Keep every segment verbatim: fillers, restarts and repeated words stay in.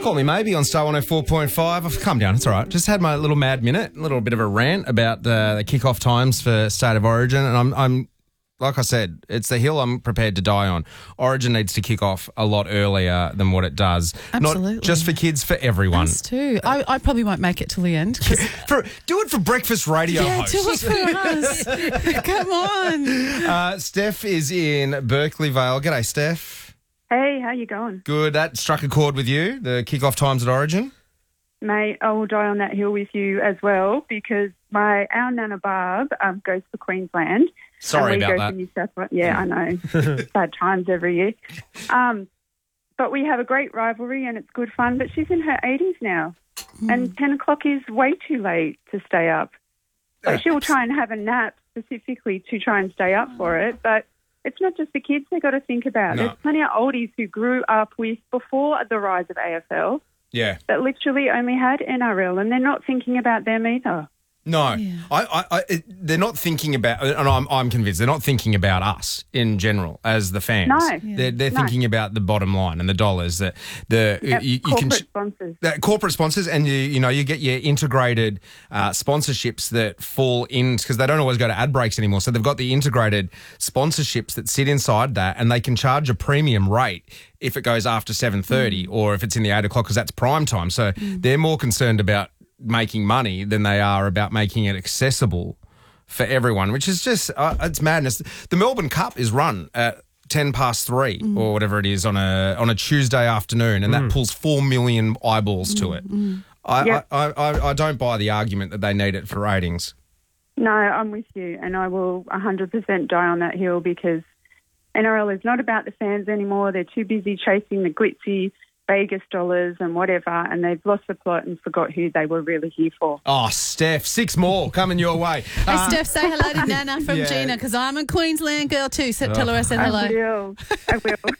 Call me maybe on Star one oh four point five. I've calmed down. It's all right. Just had my little mad minute, a little bit of a rant about uh, the kick-off times for State of Origin, and I'm, I'm, like I said, it's the hill I'm prepared to die on. Origin needs to kick off a lot earlier than what it does. Absolutely. Not just for kids, for everyone. Us too. I, I probably won't make it till the end. for, do it for breakfast radio Yeah, hosts. do it for us. Come on. Uh, Steph is in Berkeley Vale. G'day, Steph. Hey, how you going? Good. That struck a chord with you, the kick-off times at Origin? Mate, I will die on that hill with you as well because my our Nana Barb um, goes for Queensland. Sorry and we about go that. For New South Wales. Yeah, I know. Bad times every year. Um, but we have a great rivalry and it's good fun. But she's in her eighties now. Mm. And ten o'clock is way too late to stay up. But she'll try and have a nap specifically to try and stay up for it. But it's not just the kids they've got to think about. No. There's plenty of oldies who grew up with before the rise of A F L Yeah. that literally only had N R L and they're not thinking about them either. No, Yeah. I, I, I, it, they're not thinking about, and I'm, I'm convinced they're not thinking about us in general as the fans. No. Yeah. They're, they're No. thinking about the bottom line and the dollars that the Yep, you, you corporate can sponsors. that corporate sponsors, and you you know you get your integrated uh, sponsorships that fall in because they don't always go to ad breaks anymore. So they've got the integrated sponsorships that sit inside that, and they can charge a premium rate if it goes after seven thirty Mm. or if it's in the eight o'clock because that's prime time. So Mm. they're more concerned about making money than they are about making it accessible for everyone, which is just uh, it's madness. The Melbourne Cup is run at ten past three Mm. or whatever it is on a on a Tuesday afternoon, and that pulls four million eyeballs to it. I, Yep. I, I, I don't buy the argument that they need it for ratings. No, I'm with you, and I will one hundred percent die on that hill because N R L is not about the fans anymore. They're too busy chasing the glitzy Vegas dollars and whatever, and they've lost the plot and forgot who they were really here for. Oh, Steph, six more coming your way. Hey, Uh, Steph, say hello to Nana from yeah. Gina because I'm a Queensland girl too. So tell her I said I hello. will. I will.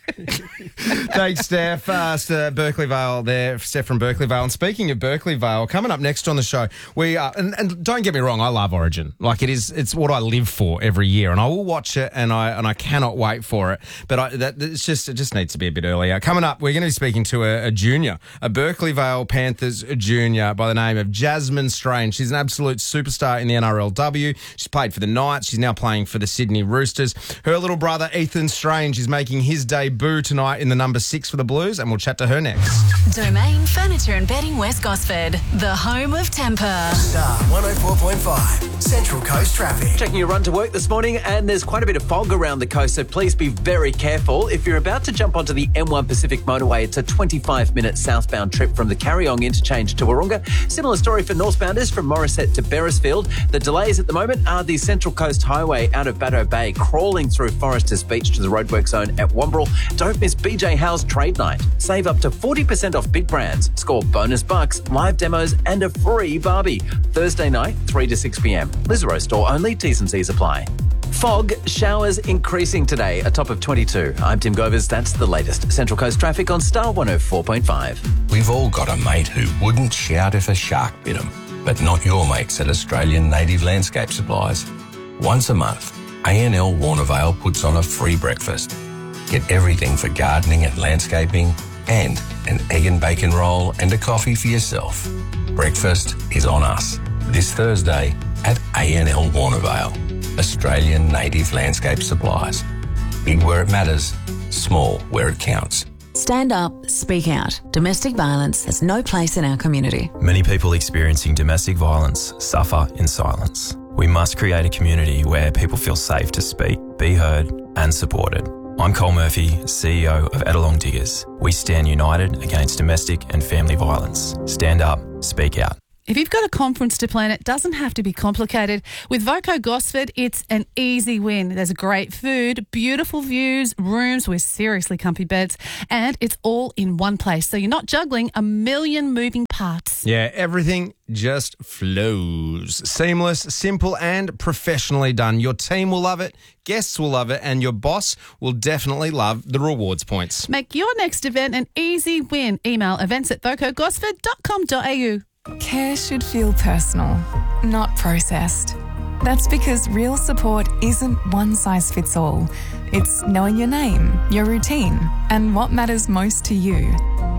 Thanks, Steph. Uh, it's, uh, Berkeley Vale there, Steph from Berkeley Vale. And speaking of Berkeley Vale, coming up next on the show, we are, and, and don't get me wrong, I love Origin. Like it is, it's what I live for every year, and I will watch it, and I and I cannot wait for it. But I, that it's just it just needs to be a bit earlier. Coming up, we're going to be speaking to a, a junior, a Berkeley Vale Panthers junior by the name of Jasmine Strange. She's an absolute superstar in the N R L W. She's played for the Knights. She's now playing for the Sydney Roosters. Her little brother Ethan Strange is making his debut tonight in the number six for the Blues, and we'll chat to her next. Domain Furniture and Bedding West Gosford, the home of temper. Star one oh four point five, Central Coast Traffic. Checking your run to work this morning, and there's quite a bit of fog around the coast, so please be very careful. If you're about to jump onto the M one Pacific motorway, it's a twenty-five minute southbound trip from the Carryong interchange to Wahroonga. Similar story for northbounders from Morisset to Beresfield. The delays at the moment are the Central Coast Highway out of Baddo Bay, crawling through Foresters Beach to the roadwork zone at Wombrel. Don't miss B J Howe's Trade Night. Save up to forty percent off big brands, score bonus bucks, live demos, and a free Barbie. Thursday night, three to six p.m. Lizero store only, T's and C's apply. Fog, showers increasing today, a top of twenty-two. I'm Tim Govers. That's the latest. Central Coast traffic on Star one oh four point five. We've all got a mate who wouldn't shout if a shark bit him, but not your mates at Australian Native Landscape Supplies. Once a month, A N L Warnervale puts on a free breakfast. Get everything for gardening and landscaping, and an egg and bacon roll and a coffee for yourself. Breakfast is on us this Thursday at A N L Warnervale, Australian Native Landscape Supplies. Big where it matters, small where it counts. Stand up, speak out. Domestic violence has no place in our community. Many people experiencing domestic violence suffer in silence. We must create a community where people feel safe to speak, be heard and supported. I'm Cole Murphy, C E O of Edelong Diggers. We stand united against domestic and family violence. Stand up, speak out. If you've got a conference to plan, it doesn't have to be complicated. With Voco Gosford, it's an easy win. There's great food, beautiful views, rooms with seriously comfy beds, and it's all in one place. So you're not juggling a million moving parts. Yeah, everything just flows. Seamless, simple and professionally done. Your team will love it, guests will love it, and your boss will definitely love the rewards points. Make your next event an easy win. Email events at voco gosford dot com dot a u. Care should feel personal, not processed. That's because real support isn't one size fits all. It's knowing your name, your routine, and what matters most to you.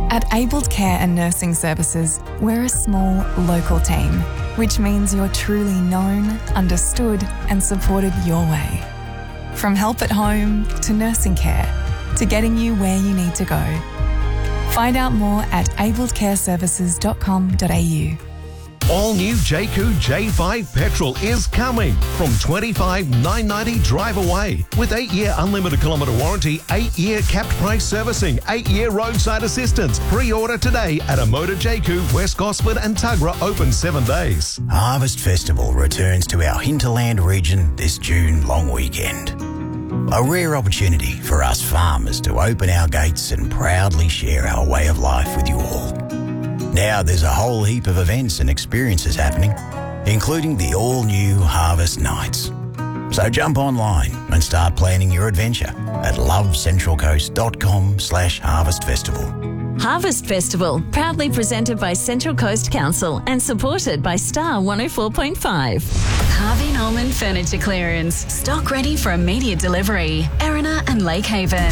At Abled Care and Nursing Services, we're a small, local team, which means you're truly known, understood, and supported your way. From help at home to nursing care to getting you where you need to go. Find out more at abled care services dot com dot a u. All new Jayco J five Petrol is coming from twenty-five thousand nine hundred ninety dollars drive away with eight-year unlimited kilometre warranty, eight-year capped price servicing, eight-year roadside assistance. Pre-order today at a Motor Jayco, West Gosford and Tuggerah, open seven days. Harvest Festival returns to our hinterland region this June long weekend. A rare opportunity for us farmers to open our gates and proudly share our way of life with you all. Now there's a whole heap of events and experiences happening, including the all-new Harvest Nights. So jump online and start planning your adventure at lovecentralcoast.com slash harvest festival. Harvest Festival, proudly presented by Central Coast Council and supported by Star one oh four point five. Harvey Norman Furniture Clearance. Stock ready for immediate delivery. Erina and Lake Haven.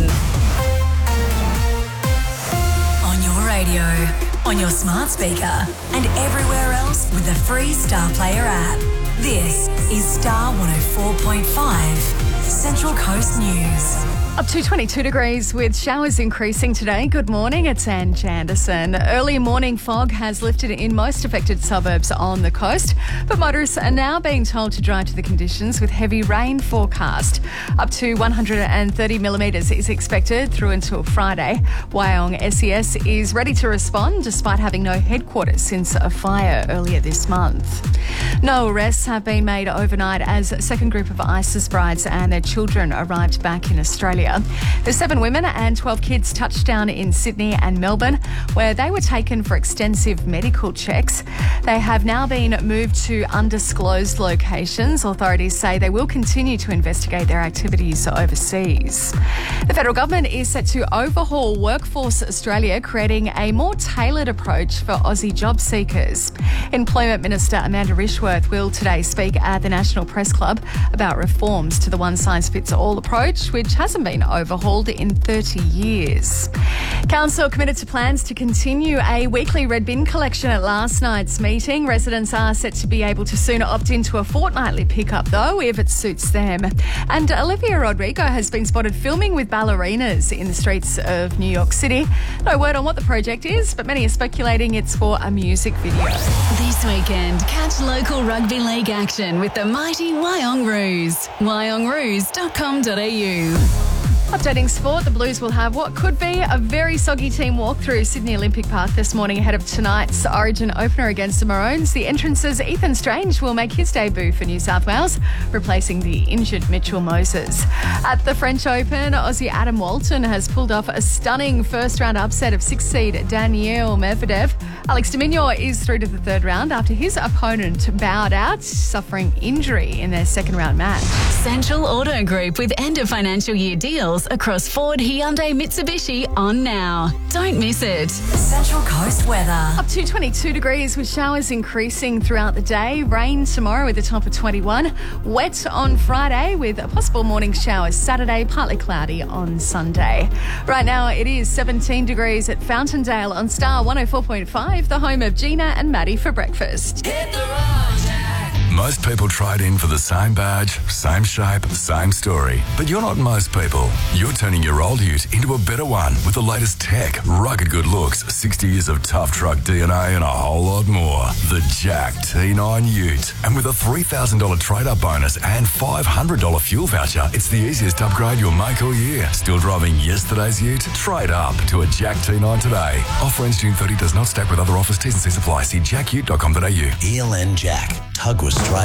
On your radio, on your smart speaker, and everywhere else with the free Star Player app. This is Star one oh four point five, Central Coast News. Up to twenty-two degrees with showers increasing today. Good morning, it's Anne Janderson. Early morning fog has lifted in most affected suburbs on the coast, but motorists are now being told to drive to the conditions with heavy rain forecast. Up to one hundred thirty millimetres is expected through until Friday. Wyong S E S is ready to respond despite having no headquarters since a fire earlier this month. No arrests have been made overnight as a second group of ISIS brides and their children arrived back in Australia. The seven women and twelve kids touched down in Sydney and Melbourne, where they were taken for extensive medical checks. They have now been moved to undisclosed locations. Authorities say they will continue to investigate their activities overseas. The federal government is set to overhaul Workforce Australia, creating a more tailored approach for Aussie job seekers. Employment Minister Amanda Rishworth will today speak at the National Press Club about reforms to the one-size-fits-all approach, which hasn't been overhauled in thirty years. Council committed to plans to continue a weekly red bin collection at last night's meeting. Residents are set to be able to soon opt into a fortnightly pickup, though, if it suits them. And Olivia Rodrigo has been spotted filming with ballerinas in the streets of New York City. No word on what the project is, but many are speculating it's for a music video. This weekend, catch local rugby league action with the mighty Wyong Roos. wyong roos dot com dot a u. Updating sport, the Blues will have what could be a very soggy team walk through Sydney Olympic Park this morning ahead of tonight's Origin opener against the Maroons. The entrance's Ethan Strange will make his debut for New South Wales, replacing the injured Mitchell Moses. At the French Open, Aussie Adam Walton has pulled off a stunning first-round upset of six-seed Daniil Medvedev. Alex de Minaur is through to the third round after his opponent bowed out, suffering injury in their second-round match. Central Auto Group with end of financial year deals across Ford, Hyundai, Mitsubishi on now. Don't miss it. Central Coast weather. Up to twenty-two degrees with showers increasing throughout the day. Rain tomorrow with a top of twenty-one. Wet on Friday with a possible morning shower Saturday, partly cloudy on Sunday. Right now it is seventeen degrees at Fountaindale on Star one oh four point five, the home of Gina and Maddie for breakfast. Hit the road, Jack. Most people trade in for the same badge, same shape, same story. But you're not most people. You're turning your old ute into a better one with the latest tech, rugged good looks, sixty years of tough truck D N A and a whole lot more. The Jack T nine Ute. And with a three thousand dollars trade-up bonus and five hundred dollars fuel voucher, it's the easiest upgrade you'll make all year. Still driving yesterday's ute? Trade up to a Jack T nine today. Offer ends June thirtieth, does not stack with other offers, T's and C's apply. See jack ute dot com dot a u. Eel and Jack. Tug was straight.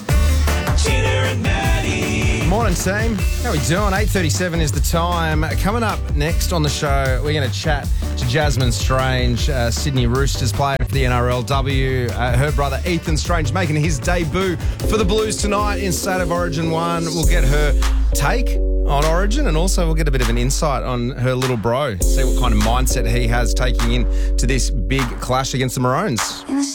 Gina and Maddie. Morning, team. How are we doing? eight thirty-seven is the time. Coming up next on the show, we're going to chat to Jasmine Strange, uh, Sydney Roosters player for the N R L W. Uh, her brother Ethan Strange making his debut for the Blues tonight in State of Origin one. We'll get her take on Origin, and also we'll get a bit of an insight on her little bro, see what kind of mindset he has taking in to this big clash against the Maroons.